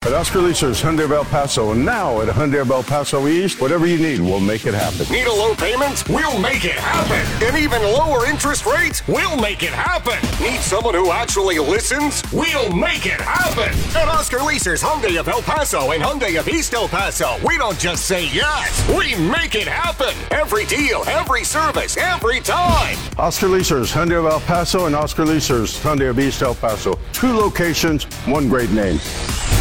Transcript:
At Oscar Leaser's Hyundai of El Paso, and now at Hyundai of El Paso East, whatever you need, we'll make it happen. Need a low payment? We'll make it happen. And even lower interest rates? We'll make it happen. Need someone who actually listens? We'll make it happen. At Oscar Leaser's Hyundai of El Paso and Hyundai of East El Paso, we don't just say yes, we make it happen. Every deal, every service, every time. Oscar Leaser's Hyundai of El Paso and Oscar Leaser's Hyundai of East El Paso. 2 locations, 1 great name.